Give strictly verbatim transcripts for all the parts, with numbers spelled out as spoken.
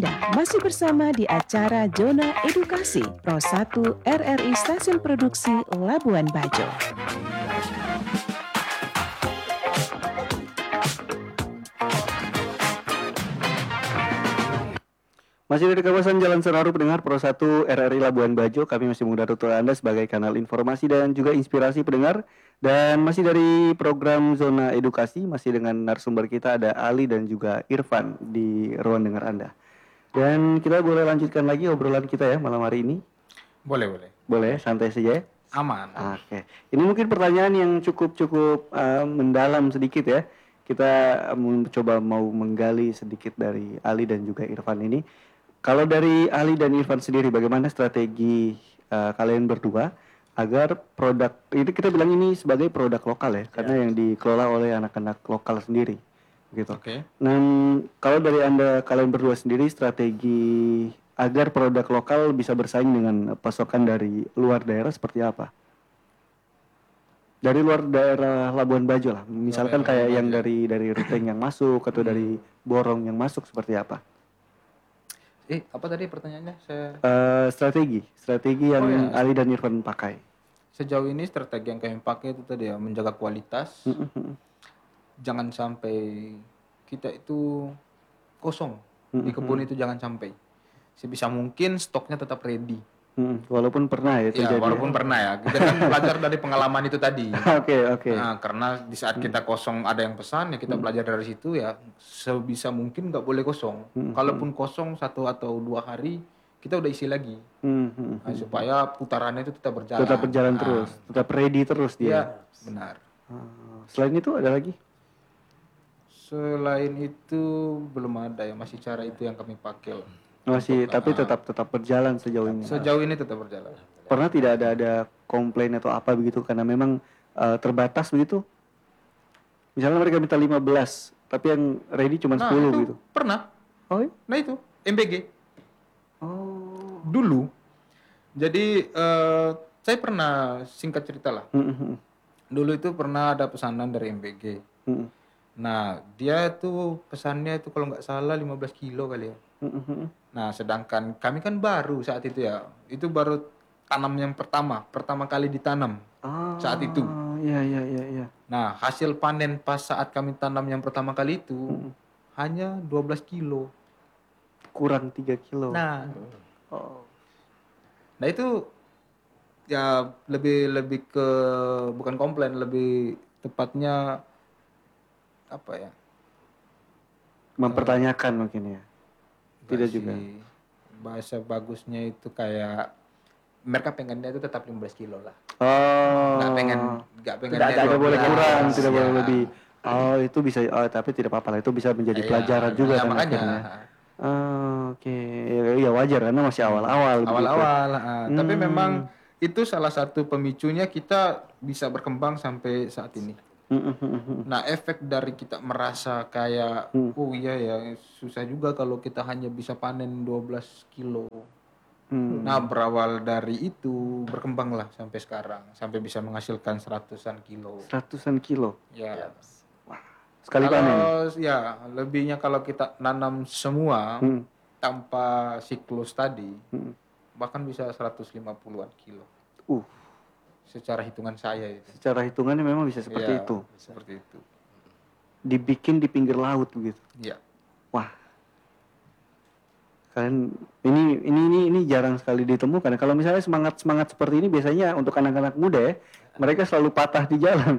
Anda masih bersama di acara Zona Edukasi Pro satu R R I Stasiun Produksi Labuan Bajo. Masih dari kawasan Jalan Senaru pendengar Pro satu R R I Labuan Bajo, kami masih mengundang tutur Anda sebagai kanal informasi dan juga inspirasi pendengar. Dan masih dari program Zona Edukasi, masih dengan narasumber kita ada Ali dan juga Irfan di ruang dengar Anda. Dan kita boleh lanjutkan lagi obrolan kita ya malam hari ini? Boleh, boleh. Boleh, santai saja ya? Aman. Oke, ini mungkin pertanyaan yang cukup-cukup uh, mendalam sedikit ya. Kita mencoba mau menggali sedikit dari Ali dan juga Irfan ini. Kalau dari Ali dan Irfan sendiri, bagaimana strategi uh, kalian berdua agar produk ini, kita bilang ini sebagai produk lokal ya, karena Ya. yang dikelola oleh anak-anak lokal sendiri, gitu. Oke. Dan kalau dari anda kalian berdua sendiri, strategi agar produk lokal bisa bersaing dengan pasokan dari luar daerah seperti apa? Dari luar daerah Labuan Bajo lah, misalkan daerah kayak Labuan yang Bajo. dari dari Ruteng yang masuk atau dari Borong yang masuk seperti apa? Eh, apa tadi pertanyaannya? Saya Eh, strategi, strategi yang Oh, ya. Ali dan Irfan pakai. sejauh ini strategi yang kami pakai itu tadi ya, menjaga kualitas. Jangan sampai kita itu kosong di kebun itu, jangan sampai. Sebisa mungkin stoknya tetap ready. Hmm, walaupun pernah ya Ya, terjadi. walaupun pernah ya. Kita kan belajar dari pengalaman itu tadi. Oke, oke. Nah, karena di saat kita kosong ada yang pesan ya kita belajar dari situ ya, sebisa mungkin nggak boleh kosong. Kalaupun kosong satu atau dua hari kita udah isi lagi. Hmm, hmm. Nah, supaya putarannya itu tetap berjalan. Tetap berjalan Nah, terus, tetap ready terus Iya, dia. benar. Ah, selain itu ada lagi? Selain itu belum ada ya, masih cara itu yang kami pakai. lah. Masih, Untuk, tapi ah, tetap tetap berjalan sejauh ini. Sejauh ini tetap berjalan. Pernah tidak ada ada komplain atau apa begitu karena memang eh, terbatas begitu? Misalnya mereka minta lima belas, tapi yang ready cuma Nah, sepuluh itu gitu. pernah. Oh, iya? Nah itu M B G Oh. dulu. Jadi eh, saya pernah singkat cerita lah. Hmm, hmm, hmm. Dulu itu pernah ada pesanan dari M B G. Hmm, Nah, dia itu pesannya itu kalau nggak salah lima belas kilo kali ya. hmm, hmm. Nah, sedangkan kami kan baru saat itu ya. Itu baru tanam yang pertama, pertama kali ditanam Ah, saat itu. iya, iya, iya, iya. Nah, hasil panen pas saat kami tanam yang pertama kali itu hanya dua belas kilo. Kurang tiga kilo. Nah, Oh. nah itu ya lebih lebih ke bukan komplain, lebih tepatnya apa ya? Mempertanyakan mungkin ya. Tidak Bahasa- juga. Bahasa bagusnya itu kayak mereka pengennya itu tetap lima belas kilo lah. Oh. Nggak pengen nggak pengen tidak, tidak boleh kurang, tidak boleh ya. lebih. Oh, itu bisa, oh, tapi tidak apa-apa lah, itu bisa menjadi Iya, pelajaran juga ya, kan makanya akhirnya. Ah, oke, ya wajar karena masih awal-awal. begitu. awal-awal ah. Tapi Hmm. memang itu salah satu pemicunya kita bisa berkembang sampai saat ini. Hmm, hmm, hmm, hmm. Nah, efek dari kita merasa kayak oh iya ya susah juga kalau kita hanya bisa panen dua belas kilo. Hmm. Nah, berawal dari itu berkembanglah sampai sekarang sampai bisa menghasilkan seratusan kilo. Ratusan kilo Ya. sekali panen. Kalau ya lebihnya kalau kita nanam semua Hmm. tanpa siklus tadi Hmm. bahkan bisa seratus lima puluhan kilo. Uh, Secara hitungan saya itu. secara hitungannya memang bisa seperti Ya, itu. Seperti itu. Dibikin di pinggir laut begitu. Iya. Wah. Kalian ini ini ini ini jarang sekali ditemukan. Kalau misalnya semangat-semangat seperti ini biasanya untuk anak-anak muda ya, mereka selalu patah di jalan.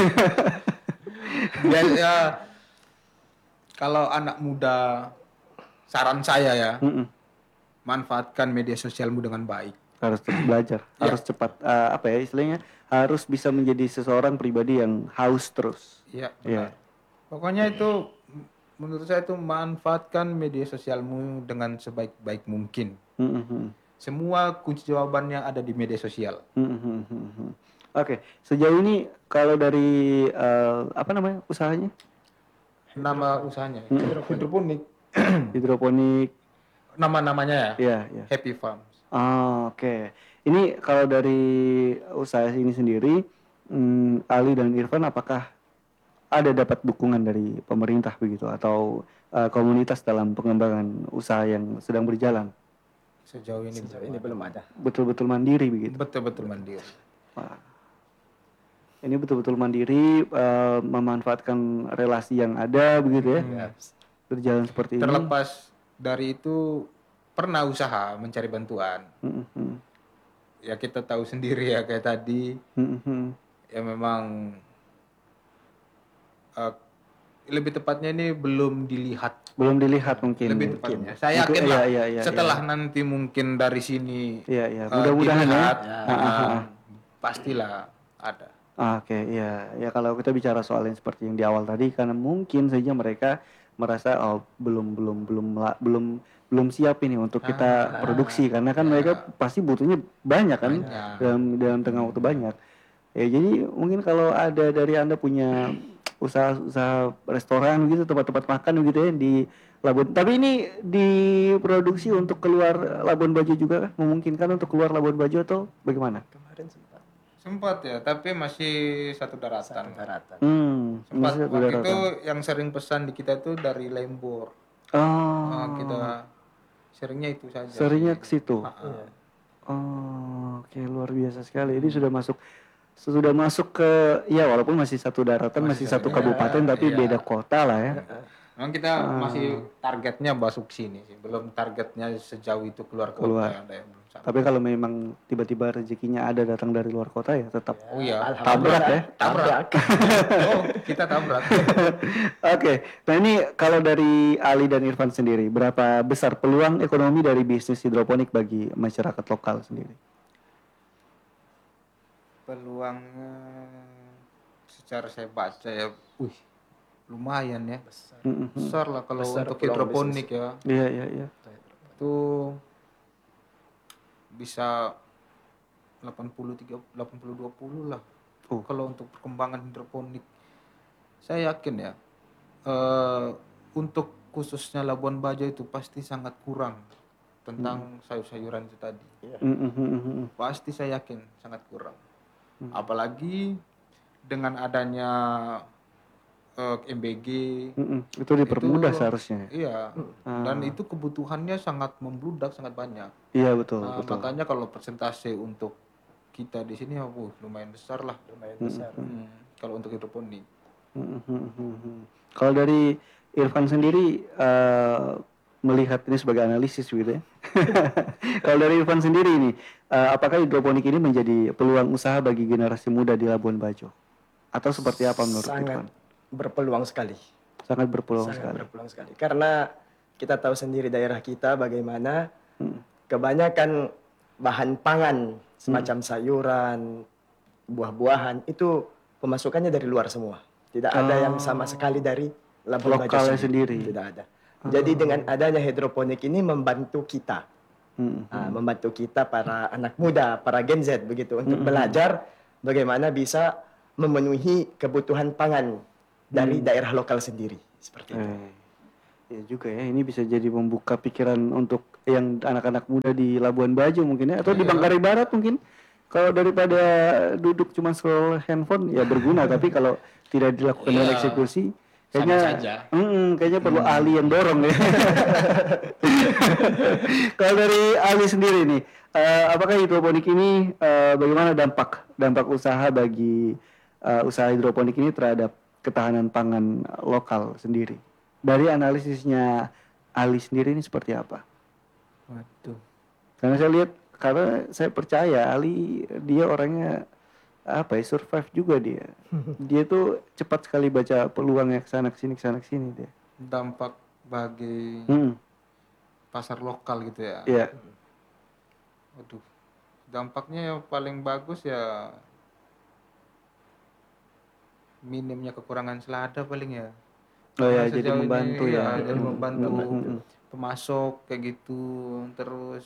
Ya, ya, kalau anak muda saran saya ya, Mm-mm. manfaatkan media sosialmu dengan baik. Harus terus belajar, Ya. harus cepat eh, apa ya istilahnya, harus bisa menjadi seseorang pribadi yang haus terus. Iya, Iya. benar. Pokoknya itu menurut saya itu manfaatkan media sosialmu dengan sebaik-baik mungkin. Mm-mm. Semua kunci jawabannya ada di media sosial. Mm-mm. Oke, sejauh ini kalau dari eh, apa namanya usahanya? Nama usahanya hidroponik. Hidroponik. Nama-namanya ya, Iya, iya. Happy Farms. Ah, oke. Ini kalau dari usaha ini sendiri, hmm, Ali dan Irfan apakah ada dapat dukungan dari pemerintah begitu atau uh, komunitas dalam pengembangan usaha yang sedang berjalan? Sejauh ini Sejauh ini belum ada. Betul-betul mandiri begitu. betul-betul mandiri. Wah. Ini betul-betul mandiri, uh, memanfaatkan relasi yang ada begitu ya. Hmm. Berjalan seperti ini. Terlepas dari itu pernah usaha mencari bantuan. Mm-hmm. Ya kita tahu sendiri ya kayak tadi. Mm-hmm. Ya memang uh, lebih tepatnya ini belum dilihat. Belum dilihat mungkin. Lebih tepatnya. Saya yakin Mungkin, lah iya, iya, iya, setelah iya. nanti mungkin dari sini Iya, iya. uh, Mudah-mudahan ya. dilihat, Ya. uh, Ah, ah, ah. pastilah ada. Ah, Oke, ya, ya kalau kita bicara soal yang seperti yang di awal tadi, karena mungkin saja mereka merasa oh belum belum belum la- belum belum siap ini untuk kita produksi, karena kan mereka pasti butuhnya banyak kan Banyak. dalam dalam tengah waktu banyak. Ya jadi mungkin kalau ada dari Anda punya usaha-usaha restoran gitu, tempat-tempat makan gitu ya di Labuan. Tapi ini diproduksi untuk keluar Labuan Bajo juga kah? Memungkinkan untuk keluar Labuan Bajo atau bagaimana? Kemarin sempat Sempat ya, tapi masih satu daratan. daratan. Hmm, Sempat masih waktu daratan. itu yang sering pesan di kita itu dari Lembor. Oh, Nah, kita seringnya itu saja. seringnya ke sih. situ. Ah, ah. Oh, oke luar biasa sekali. Ini sudah masuk sudah masuk ke ya walaupun masih satu daratan, masih, Masih satu satu kabupaten daerah, tapi iya. beda kota lah ya. Memang kita masih targetnya masuk sini sih, belum targetnya sejauh itu keluar kota. Keluar. Ada yang belum sampai. Tapi kalau memang tiba-tiba rezekinya ada datang dari luar kota ya tetap. Oh iya, Tabrak ya. tabrak. Oh, kita tabrak. Oke, nah ini kalau dari Ali dan Irfan sendiri, berapa besar peluang ekonomi dari bisnis hidroponik bagi masyarakat lokal sendiri? Peluangnya secara saya baca ya, wih, lumayan ya. Mm-mm. Besar lah kalau Besar untuk peluang hidroponik ya. Iya, iya, iya. Itu bisa delapan puluh tiga delapan puluh dua puluh lah. Oh. Kalau untuk perkembangan hidroponik saya yakin ya eh, untuk khususnya Labuan Bajo itu pasti sangat kurang tentang sayur-sayuran itu tadi. Mm-mm, mm-mm. Pasti saya yakin sangat kurang. Apalagi dengan adanya eh, M B G. Mm-mm. Itu dipermudah Itu- seharusnya. Iya. Dan itu kebutuhannya sangat membludak, sangat banyak. Iya betul, Nah, betul. makanya kalau persentase untuk kita di sini, uh, lumayan besar lah. Lumayan besar. Hmm, kalau untuk hidroponik. Mm, mm, mm, mm. Kalau dari Irfan sendiri eh, melihat ini sebagai analisis gitu ya. Kalau dari Irfan sendiri ini, eh, apakah hidroponik ini menjadi peluang usaha bagi generasi muda di Labuan Bajo? Atau seperti apa menurut Sangat Irfan? berpeluang sekali. Sangat berpeluang Sangat sekali. berpeluang sekali. Karena kita tahu sendiri daerah kita bagaimana Hmm. kebanyakan bahan pangan Hmm. semacam sayuran, buah-buahan itu pemasukannya dari luar semua. Tidak ada yang sama sekali dari Labuan Bajo Lokalnya sendiri. Tidak ada. Jadi dengan adanya hidroponik ini membantu kita, Mm, Ah, membantu kita para anak muda, para Gen Z begitu untuk belajar bagaimana bisa memenuhi kebutuhan pangan dari daerah lokal sendiri seperti itu. Eh, ya juga ya, ini bisa jadi membuka pikiran untuk yang anak-anak muda di Labuan Bajo mungkin ya, atau di Manggarai Barat mungkin. Kalau daripada duduk cuma scroll handphone ya berguna, tapi kalau tidak dilakukan dengan Iya. eksekusi, Sama kayaknya, saja. Mm, kayaknya perlu ahli yang dorong ya. Kalau dari ahli sendiri nih, eh, apakah hidroponik ini eh, bagaimana dampak dampak usaha bagi eh, usaha hidroponik ini terhadap ketahanan pangan lokal sendiri? Dari analisisnya ahli sendiri ini seperti apa? Waduh. Karena saya lihat, karena saya percaya Ali dia orangnya apa ya, survive juga dia. Dia tuh cepat sekali baca peluangnya ke sana ke sini ke sana ke sini dia. Dampak bagi Hmm, pasar lokal gitu ya. iya. Waduh. Dampaknya yang paling bagus ya minimnya kekurangan selada paling ya. Oh ya, Karena jadi sejauh ini, membantu iya, ya. jadi Hmm, membantu hmm, hmm, hmm. pemasok kayak gitu, terus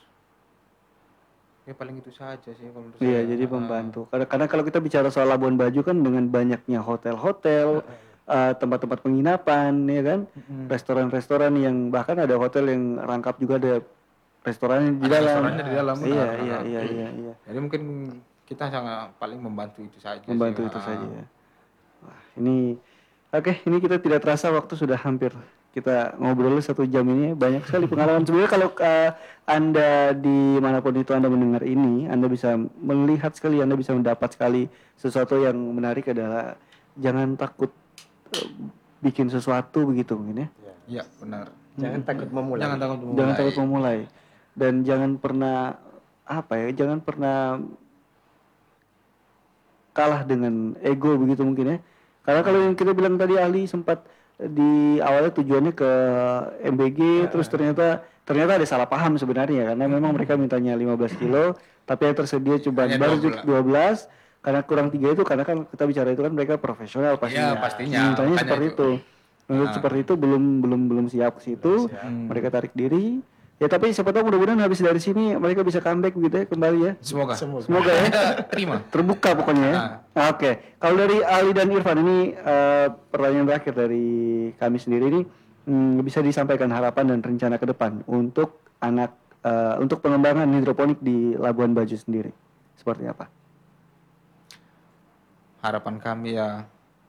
ya paling itu saja sih kalau menurut Iya, saya. jadi Ah, membantu. Karena, karena kalau kita bicara soal Labuan Bajo kan dengan banyaknya hotel-hotel, eh, tempat-tempat penginapan, ya kan, mm-mm. restoran-restoran yang bahkan ada hotel yang rangkap juga ada restorannya di Ada dalam. restorannya di dalam, Iya, benar. iya, iya, iya, iya. Jadi mungkin kita sangat paling membantu itu saja Membantu sih. itu Ah. saja ya. Wah, ini oke, ini kita tidak terasa waktu sudah hampir kita ngobrol satu jam ini banyak sekali pengalaman. Sebenarnya kalau uh, Anda dimanapun itu Anda mendengar ini, Anda bisa melihat sekali, Anda bisa mendapat sekali sesuatu yang menarik adalah jangan takut uh, bikin sesuatu begitu mungkin ya. Ya, benar. Jangan takut memulai. Jangan takut memulai. Jangan takut memulai dan jangan pernah apa ya, jangan pernah kalah dengan ego begitu mungkin ya. Karena kalau yang kita bilang tadi ahli sempat di awalnya tujuannya ke M B G uh, terus ternyata ternyata ada salah paham sebenarnya karena memang mereka mintanya lima belas kilo tapi yang tersedia cuma baru dua belas karena kurang tiga itu karena kan kita bicara itu kan mereka profesional pastinya. Ya, pastinya. Mintanya seperti itu. itu. Menurut uh. seperti itu belum belum belum siap ke situ. Hmm. Mereka tarik diri. Ya tapi siapa tahu mudah-mudahan habis dari sini mereka bisa comeback gitu ya kembali ya. Semoga. Semoga, Semoga ya. Terima. Terbuka pokoknya ya. Nah. Oke. Okay. Kalau dari Ali dan Irfan ini uh, pertanyaan terakhir dari kami sendiri ini hmm, bisa disampaikan harapan dan rencana ke depan untuk anak uh, untuk pengembangan hidroponik di Labuan Bajo sendiri. Seperti apa? Harapan kami ya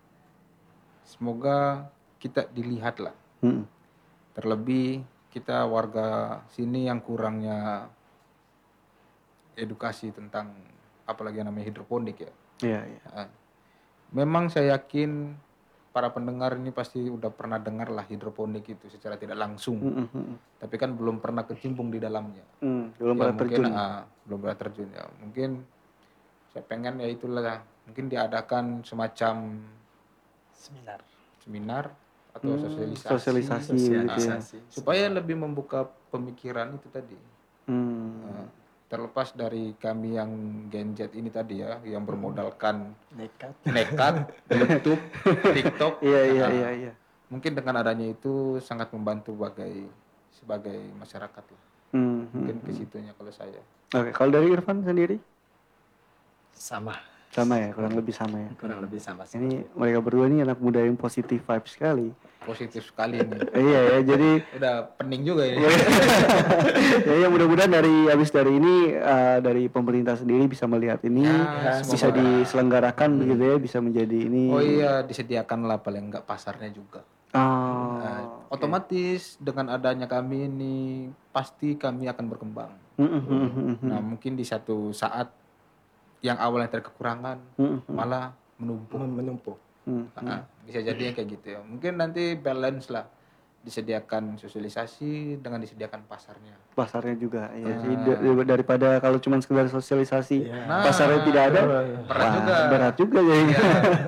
semoga kita dilihat lah. Hmm. Terlebih kita warga sini yang kurangnya edukasi tentang apalagi yang namanya hidroponik ya. Iya, iya. Nah, memang saya yakin para pendengar ini pasti udah pernah dengar lah hidroponik itu secara tidak langsung. Mm-hmm. Tapi kan belum pernah kecimpung di dalamnya. Mm, belum ya, pernah mungkin, terjun. Ah, belum pernah terjun ya. Mungkin saya pengen ya itulah mungkin diadakan semacam seminar. Seminar atau hmm, sosialisasi, sosialisasi, sosialisasi. Nah, supaya lebih membuka pemikiran itu tadi. Hmm. Nah, terlepas dari kami yang Gen Z ini tadi ya, yang bermodalkan nekat, nekat, YouTube, TikTok, iya iya nah, iya iya. Mungkin dengan adanya itu sangat membantu sebagai sebagai masyarakat lah. Hmm, mungkin hmm, ke situnya kalau saya. Oke, kalau dari Irfan sendiri? Sama. Sama ya, kurang lebih sama ya. Kurang lebih sama. Ini mereka berdua ini anak muda yang positif vibe sekali. Positif sekali ini. Iya ya, jadi udah pening juga ya. Ya, ya mudah-mudahan dari habis dari ini uh, dari pemerintah sendiri bisa melihat ini ya, bisa diselenggarakan hmm. begitu ya, bisa menjadi ini. Oh iya, disediakan lah paling enggak pasarnya juga. Oh, nah, okay. Otomatis dengan adanya kami ini pasti kami akan berkembang. Nah, mungkin di satu saat yang awalnya terkekurangan mm-hmm. malah menumpuk menumpuk mm-hmm. nah, bisa jadi kayak gitu ya, mungkin nanti balance lah, disediakan sosialisasi dengan disediakan pasarnya pasarnya juga ya. Nah. Daripada kalau cuma sekedar sosialisasi ya. Nah, pasarnya tidak ada berat wah, juga berat juga ya, ya.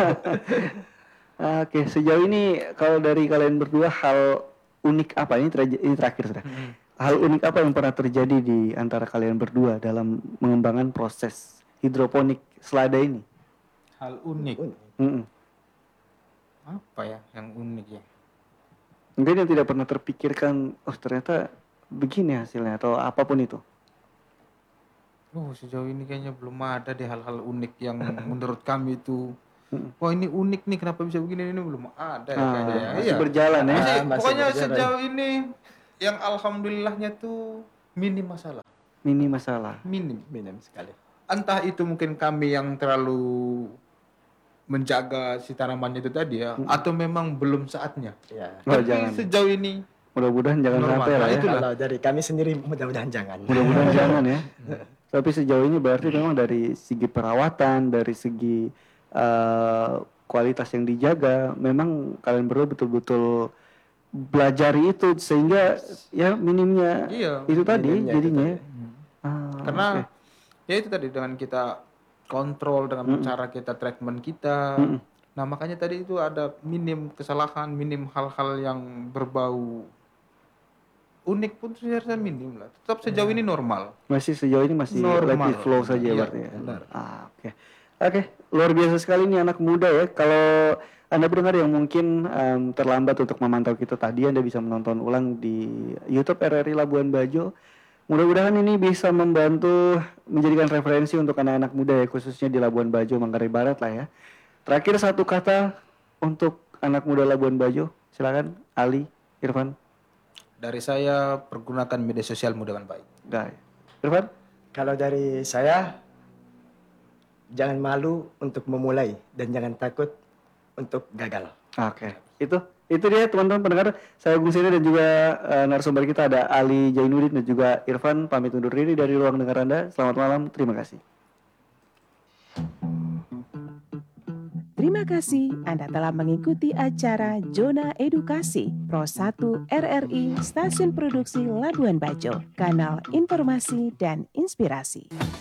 Oke, sejauh ini kalau dari kalian berdua hal unik apa ini, ter- ini terakhir sudah mm-hmm. hal unik apa yang pernah terjadi di antara kalian berdua dalam mengembangkan proses hidroponik selada ini? Hal unik. Mm-mm. Apa ya yang unik ya? Mungkin yang tidak pernah terpikirkan, oh ternyata begini hasilnya atau apapun itu. Oh sejauh ini kayaknya belum ada deh hal-hal unik yang menurut kami itu. Wah ini unik nih, kenapa bisa begini, ini belum ada ya, ah, kayaknya. Masih iya. berjalan ya. Masih, ah, masih pokoknya berjalan. Sejauh ini yang alhamdulillahnya tuh minim masalah. Minim masalah. Minim. Minim sekali. Entah itu mungkin kami yang terlalu menjaga si tanamannya itu tadi ya, hmm. atau memang belum saatnya. Ya. Oh, Tapi jangan. sejauh ini mudah-mudahan jangan normal. sampai lah ya. Kalau dari kami sendiri mudah-mudahan jangan. Mudah-mudahan jangan ya. Tapi sejauh ini berarti memang dari segi perawatan, dari segi uh, kualitas yang dijaga, memang kalian berdua betul-betul belajar itu sehingga ya minimnya iya, itu tadi minimnya jadinya. Itu tadi. Ah, Karena okay. ya itu tadi dengan kita kontrol dengan mm-hmm. cara kita treatment kita. Mm-hmm. Nah makanya tadi itu ada minim kesalahan, minim hal-hal yang berbau unik pun sebenarnya minim lah. Tetap sejauh ini normal. Masih sejauh ini masih let it flow saja iya, berarti ya. Benar. Ah, oke. Okay. Oke, okay. Luar biasa sekali nih anak muda ya. Kalau Anda pendengar yang mungkin um, terlambat untuk memantau kita tadi, Anda bisa menonton ulang di YouTube R R I Labuan Bajo. Mudah-mudahan ini bisa membantu menjadikan referensi untuk anak-anak muda ya, khususnya di Labuan Bajo, Manggarai Barat lah ya. Terakhir satu kata untuk anak muda Labuan Bajo, silakan Ali, Irfan. Dari saya, pergunakan media sosial dengan baik. Nah, Irfan? Kalau dari saya, jangan malu untuk memulai dan jangan takut untuk gagal. Oke, okay. Itu Itu dia teman-teman pendengar, saya Gung Sini dan juga uh, narasumber kita ada Ali Jainuddin dan juga Irfan, pamit undur diri dari ruang dengar Anda. Selamat malam, terima kasih. Terima kasih Anda telah mengikuti acara Zona Edukasi Pro satu R R I Stasiun Produksi Labuan Bajo, kanal informasi dan inspirasi.